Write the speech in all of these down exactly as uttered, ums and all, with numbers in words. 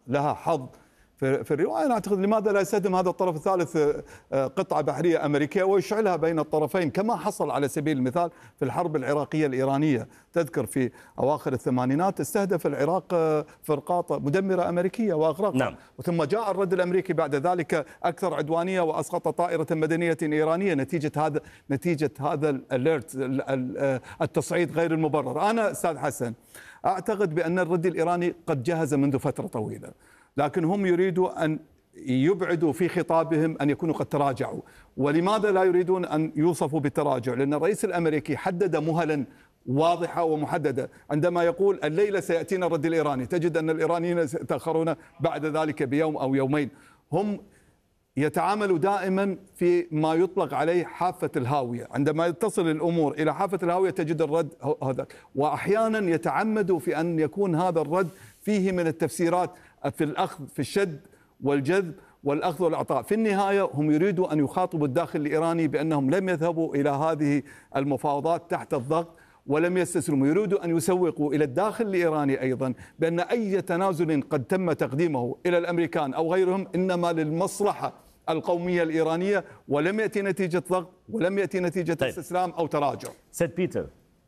لها حظ في الرواية. أنا أعتقد لماذا لا يستخدم هذا الطرف الثالث قطعة بحرية أمريكية ويشعلها بين الطرفين كما حصل على سبيل المثال في الحرب العراقية الإيرانية. تذكر في أواخر الثمانينات استهدف العراق فرقاط مدمرة أمريكية وأغرقها. نعم. ثم جاء الرد الأمريكي بعد ذلك أكثر عدوانية وأسقط طائرة مدنية إيرانية نتيجة هذا نتيجة هذا الاليرت التصعيد غير المبرر. أنا أستاذ حسن أعتقد بأن الرد الإيراني قد جهز منذ فترة طويلة، لكن هم يريدوا أن يبعدوا في خطابهم أن يكونوا قد تراجعوا. ولماذا لا يريدون أن يوصفوا بالتراجع؟ لأن الرئيس الأمريكي حدد مهلا واضحة ومحددة عندما يقول الليلة سيأتينا الرد الإيراني. تجد أن الإيرانيين يتأخرون بعد ذلك بيوم أو يومين. هم يتعاملوا دائما في ما يطلق عليه حافة الهاوية. عندما تصل الأمور إلى حافة الهاوية تجد الرد هذا، وأحيانا يتعمدوا في أن يكون هذا الرد فيه من التفسيرات في الأخذ في الشد والجذب والأخذ والإعطاء. في النهاية هم يريدوا أن يخاطبوا الداخل الإيراني بأنهم لم يذهبوا إلى هذه المفاوضات تحت الضغط ولم يستسلموا. يريدوا أن يسوقوا إلى الداخل الإيراني أيضا بأن أي تنازل قد تم تقديمه إلى الأمريكان أو غيرهم إنما للمصلحة القومية الإيرانية ولم يأتي نتيجة ضغط ولم يأتي نتيجة طيب. استسلام أو تراجع. سيد بيتر،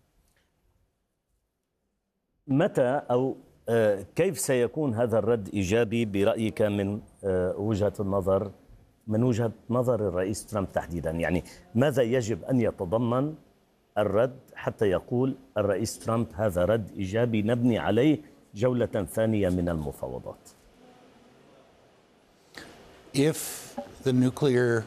متى أو كيف سيكون هذا الرد إيجابي برأيك من وجهة النظر من وجهة نظر الرئيس ترامب تحديدا؟ يعني ماذا يجب أن يتضمن الرد حتى يقول الرئيس ترامب هذا رد إيجابي نبني عليه جولة ثانية من المفاوضات؟ If the nuclear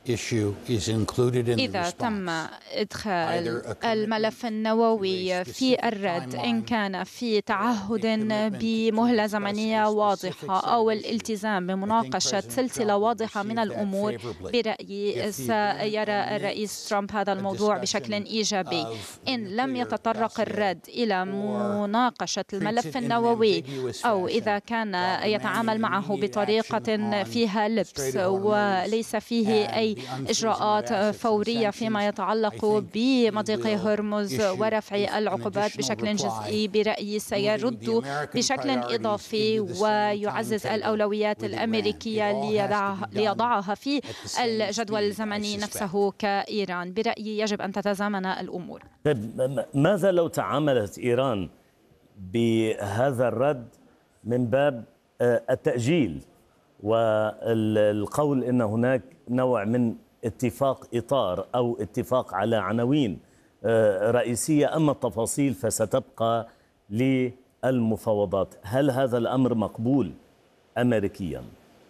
إذا تم إدخال الملف النووي في الرد، إن كان في تعهد بمهلة زمنية واضحة أو الالتزام بمناقشة سلسلة واضحة من الأمور، برأيي سيرى الرئيس ترامب هذا الموضوع بشكل إيجابي. إن لم يتطرق الرد إلى مناقشة الملف النووي أو إذا كان يتعامل معه بطريقة فيها لبس وليس فيه أي إجراءات فورية فيما يتعلق بمضيق هرمز ورفع العقوبات بشكل جزئي، برأيي سيرد بشكل إضافي ويعزز الأولويات الأمريكية ليضعها, ليضعها في الجدول الزمني نفسه كإيران. برأيي يجب أن تتزامن الأمور. ماذا لو تعاملت إيران بهذا الرد من باب التأجيل والقول إن هناك نوع من اتفاق إطار أو اتفاق على عناوين رئيسية، أما التفاصيل فستبقى للمفاوضات؟ هل هذا الأمر مقبول أمريكيا؟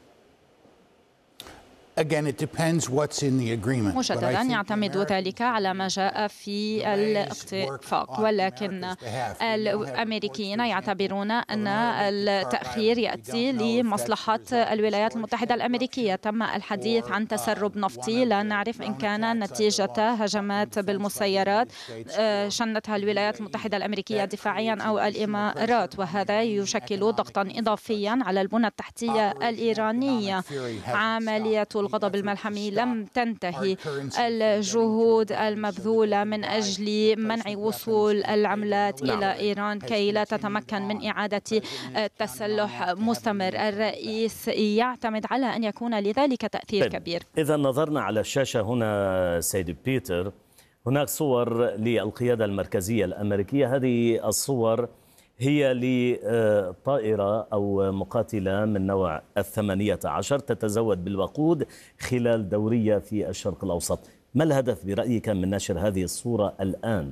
مجددا يعتمد ذلك على ما جاء في الاتفاق، ولكن الأمريكيين يعتبرون أن التأخير يأتي لمصلحة الولايات المتحدة الأمريكية. تم الحديث عن تسرب نفطي، لا نعرف إن كان نتيجة هجمات بالمسيرات شنتها الولايات المتحدة الأمريكية دفاعيا أو الإمارات، وهذا يشكل ضغطا إضافيا على البنى التحتية الإيرانية. عملية الغضب الملحمي لم تنتهي، الجهود المبذولة من أجل منع وصول العملات إلى إيران كي لا تتمكن من إعادة التسلح مستمر. الرئيس يعتمد على أن يكون لذلك تأثير كبير. إذا نظرنا على الشاشة هنا سيد بيتر، هناك صور للقيادة المركزية الأمريكية. هذه الصور هي لطائرة أو مقاتلة من نوع الثمانية عشر تتزود بالوقود خلال دورية في الشرق الأوسط. ما الهدف برأيك من نشر هذه الصورة الآن؟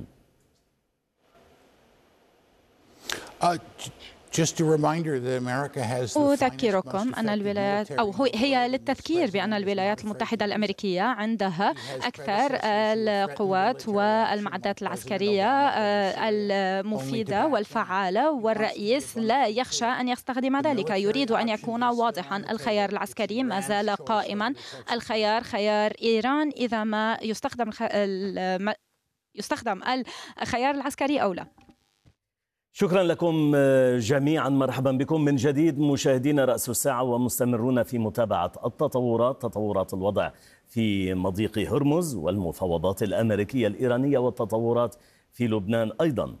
أذكركم أن الولايات أو هي للتذكير بأن الولايات المتحدة الأمريكية عندها أكثر القوات والمعدات العسكرية المفيدة والفعالة، والرئيس لا يخشى أن يستخدم ذلك. يريد أن يكون واضحا، الخيار العسكري ما زال قائما، الخيار خيار إيران إذا ما يستخدم يستخدم الخيار العسكري أو لا. شكرا لكم جميعا، مرحبا بكم من جديد مشاهدينا رأس الساعة، ومستمرون في متابعة التطورات، تطورات الوضع في مضيق هرمز والمفاوضات الأمريكية الإيرانية والتطورات في لبنان أيضا.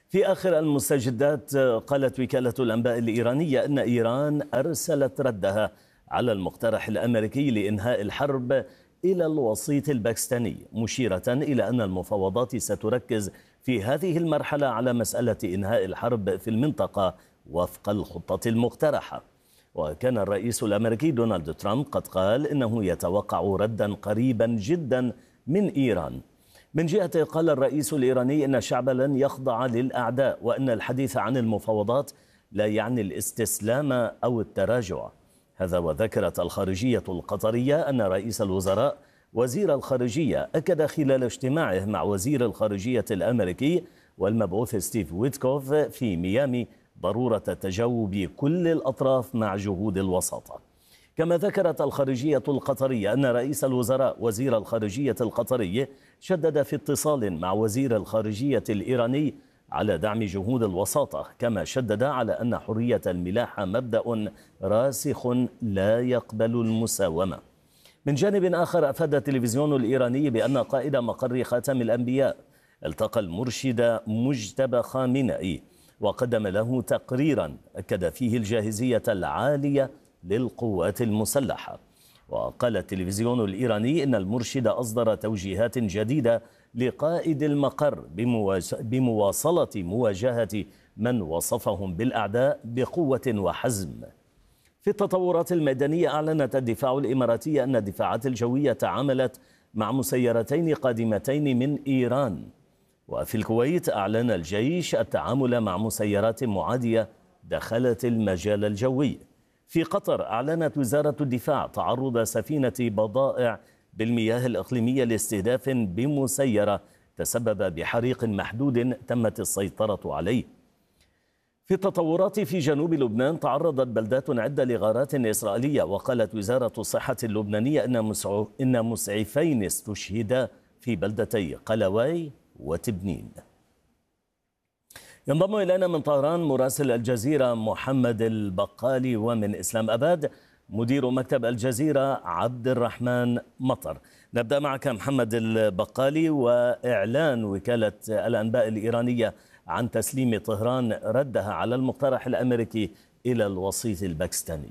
في آخر المستجدات قالت وكالة الأنباء الإيرانية أن إيران أرسلت ردها على المقترح الأمريكي لإنهاء الحرب إلى الوسيط الباكستاني، مشيرة إلى أن المفاوضات ستركز في هذه المرحلة على مسألة إنهاء الحرب في المنطقة وفق الخطة المقترحة. وكان الرئيس الأمريكي دونالد ترامب قد قال إنه يتوقع ردا قريبا جدا من إيران. من جهته قال الرئيس الإيراني إن الشعب لن يخضع للأعداء، وأن الحديث عن المفاوضات لا يعني الاستسلام أو التراجع. هذا وذكرت الخارجية القطرية أن رئيس الوزراء وزير الخارجية أكد خلال اجتماعه مع وزير الخارجية الأمريكي والمبعوث ستيف ويتكوف في ميامي ضرورة تجاوب كل الأطراف مع جهود الوساطة. كما ذكرت الخارجية القطرية أن رئيس الوزراء وزير الخارجية القطري شدد في اتصال مع وزير الخارجية الإيراني على دعم جهود الوساطة، كما شدد على أن حرية الملاحة مبدأ راسخ لا يقبل المساومة. من جانب آخر أفاد التلفزيون الإيراني بأن قائد مقر خاتم الأنبياء التقى المرشد مجتبى خامنئي وقدم له تقريرا أكد فيه الجاهزية العالية للقوات المسلحة. وقال التلفزيون الإيراني إن المرشد أصدر توجيهات جديدة لقائد المقر بمواصلة مواجهة من وصفهم بالأعداء بقوة وحزم. في التطورات الميدانية أعلنت الدفاع الإماراتي أن الدفاعات الجوية تعاملت مع مسيرتين قادمتين من إيران. وفي الكويت أعلن الجيش التعامل مع مسيرات معادية دخلت المجال الجوي. في قطر أعلنت وزارة الدفاع تعرض سفينة بضائع بالمياه الإقليمية لاستهداف بمسيرة تسبب بحريق محدود تمت السيطرة عليه. في التطورات في جنوب لبنان تعرضت بلدات عدة لغارات إسرائيلية، وقالت وزارة الصحة اللبنانية إن مسعفين استشهدا في بلدتي قلواي وتبنين. ينضم إلينا من طهران مراسل الجزيرة محمد البقالي، ومن إسلام أباد مدير مكتب الجزيرة عبد الرحمن مطر. نبدأ معك محمد البقالي، وإعلان وكالة الأنباء الإيرانية عن تسليم طهران ردها على المقترح الأمريكي إلى الوسيط الباكستاني.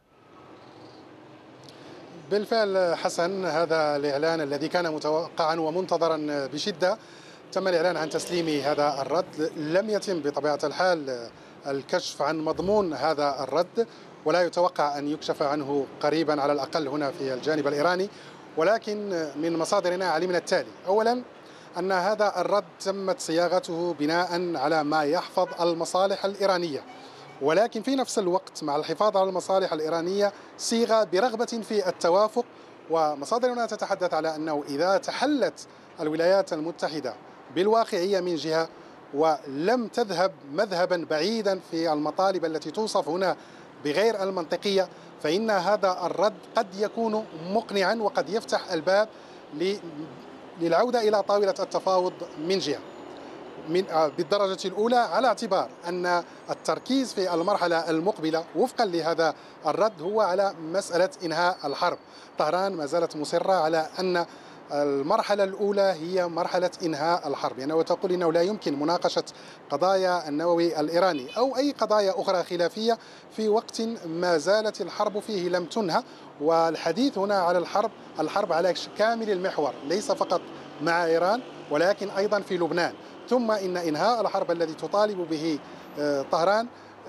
بالفعل حسن، هذا الإعلان الذي كان متوقعا ومنتظرا بشدة، تم الإعلان عن تسليم هذا الرد. لم يتم بطبيعة الحال الكشف عن مضمون هذا الرد، ولا يتوقع أن يكشف عنه قريبا على الأقل هنا في الجانب الإيراني، ولكن من مصادرنا علمنا التالي: أولا أن هذا الرد تمت صياغته بناء على ما يحفظ المصالح الإيرانية، ولكن في نفس الوقت مع الحفاظ على المصالح الإيرانية صيغة برغبة في التوافق. ومصادرنا تتحدث على أنه إذا تحلت الولايات المتحدة بالواقعية من جهة ولم تذهب مذهبا بعيدا في المطالب التي توصف هنا بغير المنطقية، فإن هذا الرد قد يكون مقنعا وقد يفتح الباب للعودة إلى طاولة التفاوض من جهة من بالدرجة الأولى، على اعتبار أن التركيز في المرحلة المقبلة وفقا لهذا الرد هو على مسألة إنهاء الحرب. طهران ما زالت مصرة على أن المرحلة الأولى هي مرحلة إنهاء الحرب، يعني وتقول إنه لا يمكن مناقشة قضايا النووي الإيراني أو أي قضايا أخرى خلافية في وقت ما زالت الحرب فيه لم تنهى. والحديث هنا على الحرب الحرب على كامل المحور، ليس فقط مع إيران ولكن أيضا في لبنان. ثم إن إنهاء الحرب الذي تطالب به طهران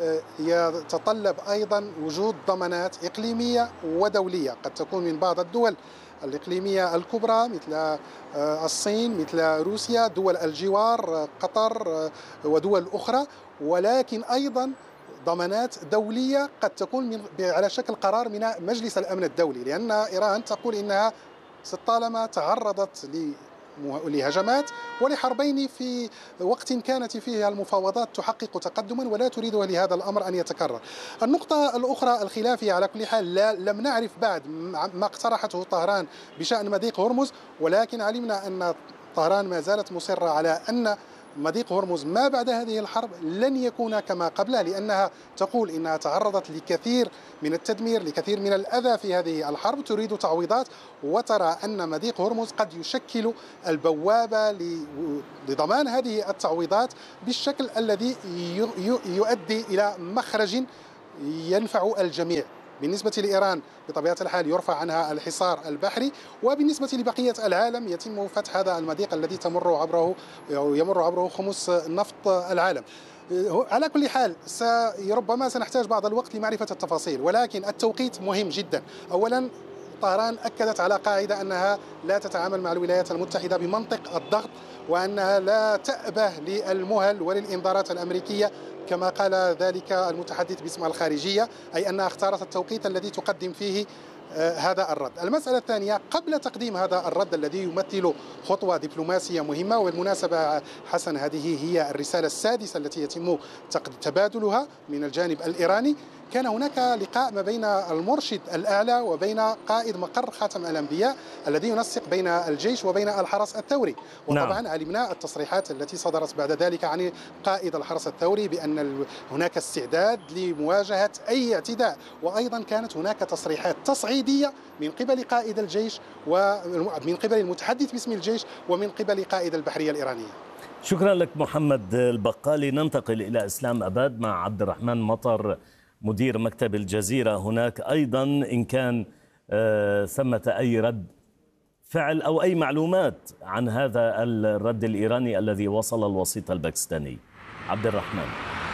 يتطلب أيضا وجود ضمانات إقليمية ودولية قد تكون من بعض الدول الإقليمية الكبرى مثل الصين، مثل روسيا، دول الجوار، قطر ودول أخرى، ولكن أيضا ضمانات دولية قد تكون على شكل قرار من مجلس الأمن الدولي، لأن إيران تقول إنها طالما تعرضت لهجمات ولحربين في وقت كانت فيه المفاوضات تحقق تقدما ولا تريد لهذا الأمر أن يتكرر. النقطة الأخرى الخلافية على كل حال لا لم نعرف بعد ما اقترحته طهران بشأن مضيق هرمز، ولكن علمنا أن طهران ما زالت مصرة على أن مضيق هرمز ما بعد هذه الحرب لن يكون كما قبلها، لأنها تقول إنها تعرضت لكثير من التدمير، لكثير من الأذى في هذه الحرب، تريد تعويضات، وترى أن مضيق هرمز قد يشكل البوابة لضمان هذه التعويضات بالشكل الذي يؤدي إلى مخرج ينفع الجميع. بالنسبة لإيران بطبيعة الحال يرفع عنها الحصار البحري، وبالنسبة لبقية العالم يتم فتح هذا المضيق الذي تمر عبره يمر عبره خمس نفط العالم. على كل حال ربما سنحتاج بعض الوقت لمعرفة التفاصيل، ولكن التوقيت مهم جدا. أولا طهران أكدت على قاعدة أنها لا تتعامل مع الولايات المتحدة بمنطق الضغط، وأنها لا تأبه للمهل وللإنذارات الأمريكية كما قال ذلك المتحدث باسم الخارجية، أي أنها اختارت التوقيت الذي تقدم فيه هذا الرد. المسألة الثانية، قبل تقديم هذا الرد الذي يمثل خطوة دبلوماسية مهمة، والمناسبة حسن هذه هي الرسالة السادسة التي يتم تبادلها من الجانب الإيراني، كان هناك لقاء ما بين المرشد الأعلى وبين قائد مقر خاتم الأنبياء الذي ينسق بين الجيش وبين الحرس الثوري. وطبعا نعم. علمنا التصريحات التي صدرت بعد ذلك عن قائد الحرس الثوري بأن هناك استعداد لمواجهة أي اعتداء، وأيضا كانت هناك تصريحات تصعيدية من قبل قائد الجيش ومن قبل المتحدث باسم الجيش ومن قبل قائد البحرية الإيرانية. شكرا لك محمد البقالي. ننتقل إلى إسلام أباد مع عبد الرحمن مطر مدير مكتب الجزيرة. هناك أيضا إن كان آه ثمة أي رد فعل أو أي معلومات عن هذا الرد الإيراني الذي وصل الوسيط الباكستاني. عبد الرحمن.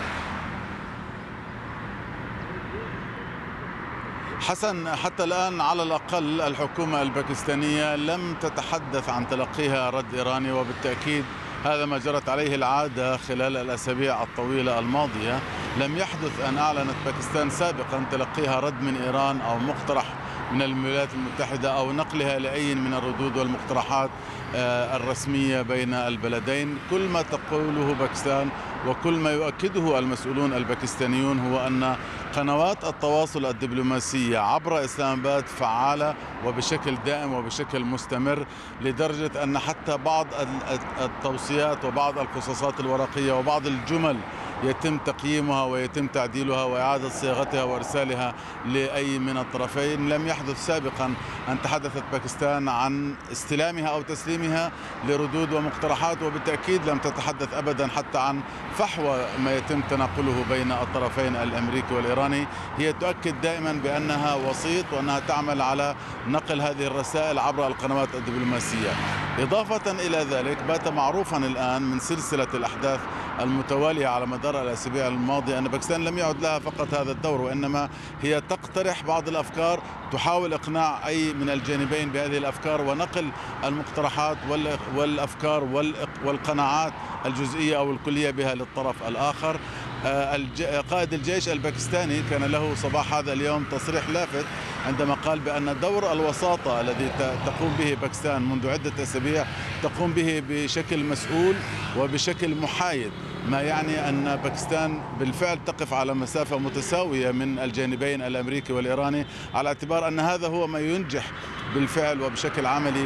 حسن، حتى الآن على الأقل الحكومة الباكستانية لم تتحدث عن تلقيها رد إيراني، وبالتأكيد هذا ما جرت عليه العادة خلال الأسابيع الطويلة الماضية. لم يحدث أن أعلنت باكستان سابقا تلقيها رد من إيران أو مقترح من الولايات المتحدة أو نقلها لأي من الردود والمقترحات الرسمية بين البلدين. كل ما تقوله باكستان وكل ما يؤكده المسؤولون الباكستانيون هو أن قنوات التواصل الدبلوماسية عبر إسلام آباد فعالة وبشكل دائم وبشكل مستمر، لدرجة أن حتى بعض التوصيات وبعض القصصات الورقية وبعض الجمل يتم تقييمها ويتم تعديلها وإعادة صياغتها وإرسالها لأي من الطرفين. لم يحدث سابقا أن تحدثت باكستان عن استلامها أو تسليمها لردود ومقترحات، وبالتأكيد لم تتحدث أبدا حتى عن فحوى ما يتم تناقله بين الطرفين الأمريكي والإيراني. هي تؤكد دائما بأنها وسيط وأنها تعمل على نقل هذه الرسائل عبر القنوات الدبلوماسية. إضافة إلى ذلك، بات معروفا الآن من سلسلة الأحداث المتوالية على مدار الأسابيع الماضية أن باكستان لم يعد لها فقط هذا الدور، وإنما هي تقترح بعض الأفكار، تحاول إقناع أي من الجانبين بهذه الأفكار ونقل المقترحات والأفكار والقناعات الجزئية أو الكلية بها للطرف الآخر. قائد الجيش الباكستاني كان له صباح هذا اليوم تصريح لافت عندما قال بأن دور الوساطة الذي تقوم به باكستان منذ عدة أسابيع تقوم به بشكل مسؤول وبشكل محايد، ما يعني أن باكستان بالفعل تقف على مسافة متساوية من الجانبين الأمريكي والإيراني، على اعتبار أن هذا هو ما ينجح بالفعل وبشكل عملي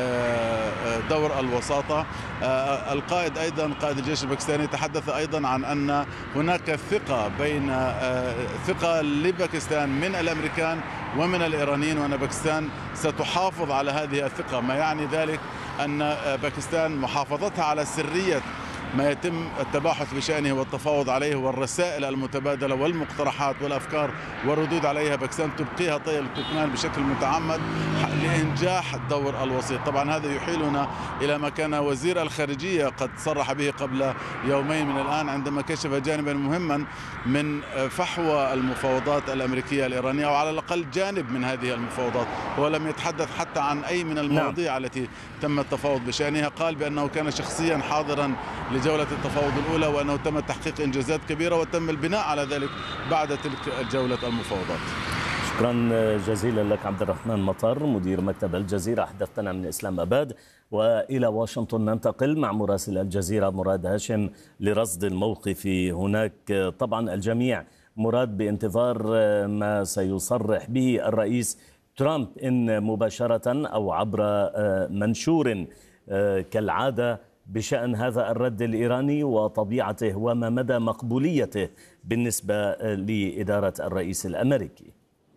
دور الوساطة. القائد أيضا قائد الجيش الباكستاني تحدث أيضا عن أن هناك ثقة بين ثقة لباكستان من الأمريكان ومن الإيرانيين، وأن باكستان ستحافظ على هذه الثقة، ما يعني ذلك أن باكستان محافظتها على سرية ما يتم التباحث بشأنه والتفاوض عليه والرسائل المتبادلة والمقترحات والأفكار والردود عليها، باكستان تبقيها طي الكتمان بشكل متعمد لإنجاح الدور الوسيط. طبعا هذا يحيلنا إلى ما كان وزير الخارجية قد صرح به قبل يومين من الآن عندما كشف جانبا مهما من فحوى المفاوضات الأمريكية الإيرانية، أو على الأقل جانب من هذه المفاوضات. هو لم يتحدث حتى عن أي من المواضيع نعم. التي تم التفاوض بشأنها. قال بأنه كان شخصيا حاضرا لجولة التفاوض الأولى، وأنه تم تحقيق إنجازات كبيرة وتم البناء على ذلك بعد تلك الجولة المفاوضات. شكرا جزيلا لك عبد الرحمن مطر مدير مكتب الجزيرة، حدثتنا من إسلام أباد. وإلى واشنطن ننتقل مع مراسل الجزيرة مراد هاشم لرصد الموقف هناك. طبعا الجميع مراد بانتظار ما سيصرح به الرئيس ترامب، إن مباشرة أو عبر منشور كالعادة بشأن هذا الرد الإيراني وطبيعته وما مدى مقبوليته بالنسبة لإدارة الرئيس الأمريكي؟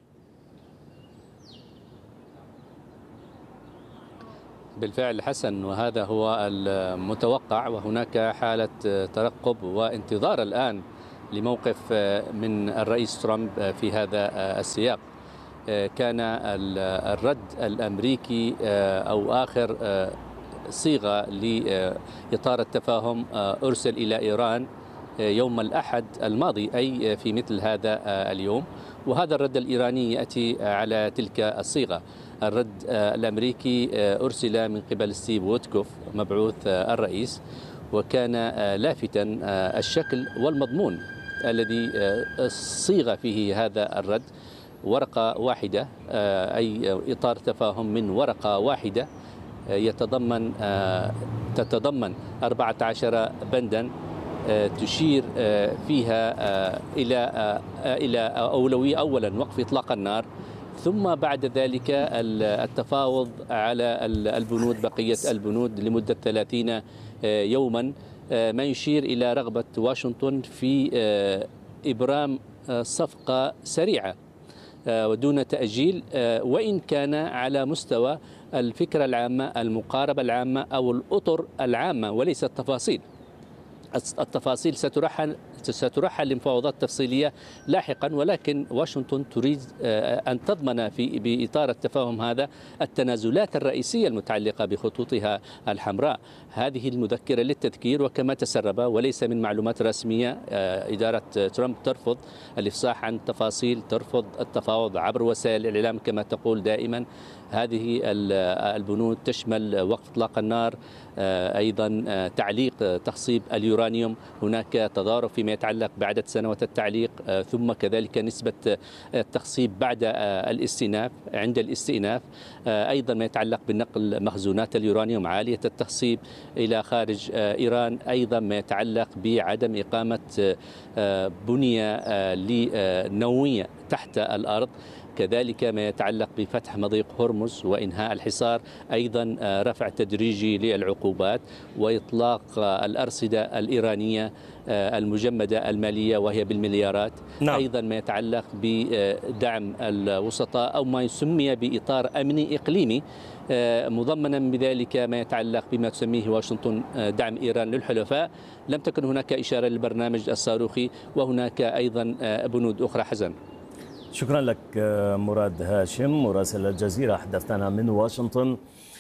بالفعل حسن، وهذا هو المتوقع، وهناك حالة ترقب وانتظار الآن لموقف من الرئيس ترامب في هذا السياق. كان الرد الأمريكي أو آخر صيغة لإطار التفاهم أرسل إلى إيران يوم الأحد الماضي، أي في مثل هذا اليوم، وهذا الرد الإيراني يأتي على تلك الصيغة. الرد الأمريكي أرسل من قبل ستيف ويتكوف مبعوث الرئيس، وكان لافتا الشكل والمضمون الذي صيغ فيه هذا الرد. ورقة واحدة، أي إطار تفاهم من ورقة واحدة يتضمن تتضمن أربعة عشر بندا تشير فيها إلى إلى أولوية أولا وقف إطلاق النار، ثم بعد ذلك التفاوض على البنود، بقية البنود لمدة ثلاثين يوما، ما يشير إلى رغبة واشنطن في إبرام صفقة سريعة ودون تأجيل، وإن كان على مستوى الفكرة العامة، المقاربة العامة أو الأطر العامة وليس التفاصيل. التفاصيل سترحل سترحل لمفاوضات تفصيلية لاحقا، ولكن واشنطن تريد أن تضمن في بإطار التفاهم هذا التنازلات الرئيسية المتعلقة بخطوطها الحمراء. هذه المذكرة للتذكير، وكما تسرب وليس من معلومات رسمية، إدارة ترامب ترفض الإفصاح عن تفاصيل، ترفض التفاوض عبر وسائل الإعلام كما تقول دائما. هذه البنود تشمل وقف إطلاق النار، أيضا تعليق تخصيب اليورانيوم، هناك تضارب فيما يتعلق بعدد سنوات التعليق، ثم كذلك نسبة التخصيب بعد الاستئناف عند الاستئناف، أيضا ما يتعلق بنقل مخزونات اليورانيوم عالية التخصيب إلى خارج إيران، أيضا ما يتعلق بعدم إقامة بنية نووية تحت الأرض، كذلك ما يتعلق بفتح مضيق هرمز وإنهاء الحصار، أيضا رفع تدريجي للعقوبات وإطلاق الأرصدة الإيرانية المجمدة المالية وهي بالمليارات. نعم. أيضا ما يتعلق بدعم الوسطاء أو ما يسمى بإطار أمني إقليمي، مضمنا بذلك ما يتعلق بما تسميه واشنطن دعم إيران للحلفاء. لم تكن هناك إشارة للبرنامج الصاروخي، وهناك أيضا بنود أخرى. حسن، شكرا لك مراد هاشم مراسل الجزيرة، حدثنا من واشنطن.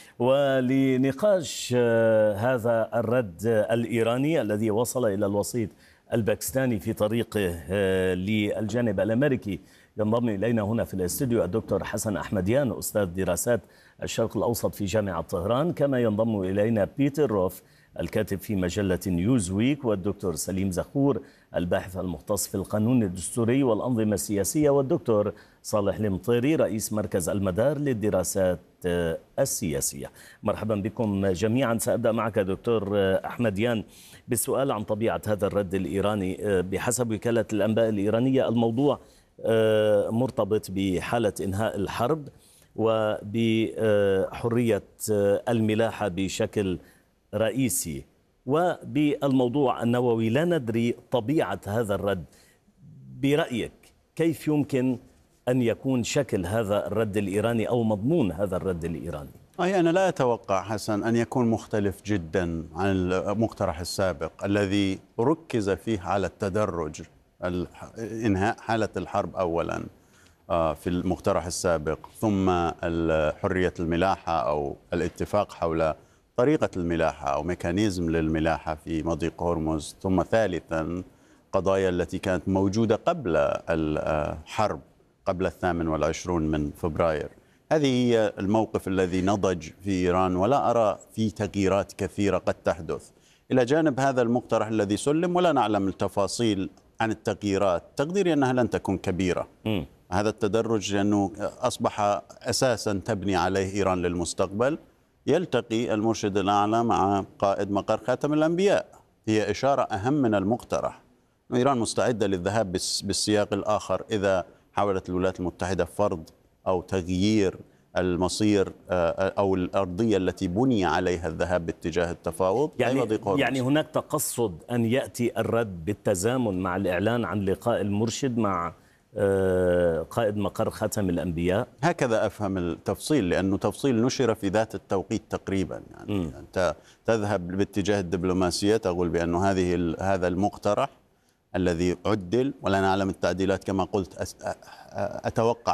ولنقاش هذا الرد الإيراني الذي وصل إلى الوسيط الباكستاني في طريقه للجانب الأمريكي، ينضم إلينا هنا في الاستوديو الدكتور حسن أحمديان، أستاذ دراسات الشرق الأوسط في جامعة طهران، كما ينضم إلينا بيتر روف الكاتب في مجلة نيوز ويك، والدكتور سليم زخور الباحث المختص في القانون الدستوري والأنظمة السياسية، والدكتور صالح المطيري رئيس مركز المدار للدراسات السياسية. مرحبا بكم جميعا. سأبدأ معك دكتور أحمديان بالسؤال عن طبيعة هذا الرد الإيراني. بحسب وكالة الأنباء الإيرانية الموضوع مرتبط بحالة إنهاء الحرب وبحرية الملاحة بشكل رئيسي، وبالموضوع النووي. لا ندري طبيعة هذا الرد. برأيك كيف يمكن أن يكون شكل هذا الرد الإيراني أو مضمون هذا الرد الإيراني؟ أي أنا لا أتوقع حسن أن يكون مختلف جدا عن المقترح السابق الذي ركز فيه على التدرج، إنهاء حالة الحرب أولا في المقترح السابق، ثم حرية الملاحة أو الاتفاق حول طريقة الملاحة أو ميكانيزم للملاحة في مضيق هرمز، ثم ثالثا قضايا التي كانت موجودة قبل الحرب قبل الثامن والعشرون من فبراير. هذه هي الموقف الذي نضج في إيران، ولا أرى في تغييرات كثيرة قد تحدث إلى جانب هذا المقترح الذي سلم، ولا نعلم التفاصيل عن التغييرات. تقديري أنها لن تكون كبيرة. م. هذا التدرج لأنه أصبح أساسا تبني عليه إيران للمستقبل. يلتقي المرشد الأعلى مع قائد مقر خاتم الأنبياء، هي إشارة أهم من المقترح. إيران مستعدة للذهاب بالسياق الآخر إذا حاولت الولايات المتحدة فرض أو تغيير المصير أو الأرضية التي بني عليها الذهاب باتجاه التفاوض. يعني, يعني هناك تقصد أن يأتي الرد بالتزامن مع الإعلان عن لقاء المرشد مع قائد مقر ختم الأنبياء. هكذا أفهم التفصيل، لأنه تفصيل نشر في ذات التوقيت تقريبا. يعني م. أنت تذهب باتجاه الدبلوماسية، تقول بأن هذه هذا المقترح الذي عدل ولا نعلم التعديلات كما قلت، أتوقع